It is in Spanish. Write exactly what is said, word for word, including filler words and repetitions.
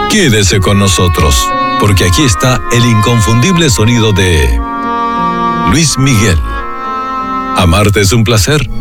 Quédese con nosotros, porque aquí está el inconfundible sonido de Luis Miguel. Amarte es un placer.